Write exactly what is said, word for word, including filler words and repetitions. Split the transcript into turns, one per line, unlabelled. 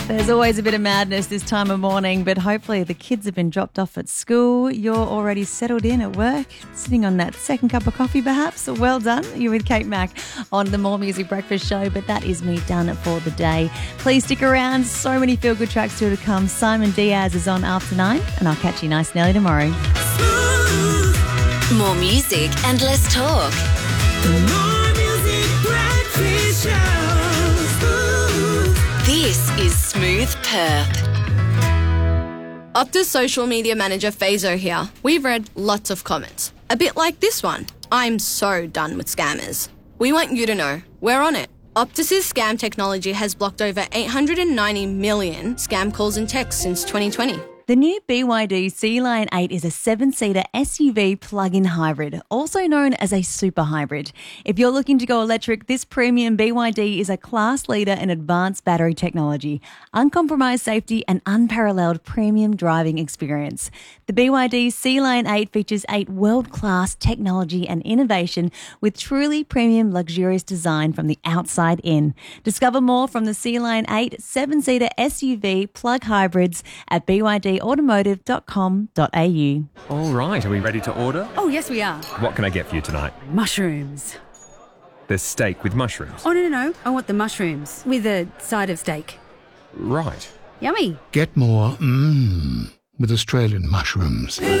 There's always a bit of madness this time of morning, but hopefully the kids have been dropped off at school. You're already settled in at work, sitting on that second cup of coffee perhaps. Well done. You're with Kate Mack on the More Music Breakfast Show, but that is me done for the day. Please stick around. So many feel-good tracks still to come. Simon Diaz is on after nine, and I'll catch you nice and early tomorrow.
More music and less talk.
More Music Breakfast Show.
This is Smooth Perth.
Optus social media manager Fazo here. We've read lots of comments. A bit like this one. I'm so done with scammers. We want you to know, we're on it. Optus's scam technology has blocked over eight hundred ninety million scam calls and texts since twenty twenty.
The new B Y D Sea Lion eight is a seven-seater S U V plug-in hybrid, also known as a super hybrid. If you're looking to go electric, this premium B Y D is a class leader in advanced battery technology, uncompromised safety and unparalleled premium driving experience. The B Y D Sea Lion eight features eight world-class technology and innovation with truly premium luxurious design from the outside in. Discover more from the Sea Lion eight seven-seater S U V plug hybrids at b y d automotive dot com dot a u.
All right, are we ready to order?
Oh, yes, we are.
What can I get for you tonight?
Mushrooms.
There's steak with mushrooms.
Oh, no, no, no. I want the mushrooms with a side of steak.
Right.
Yummy.
Get more mmm with Australian mushrooms.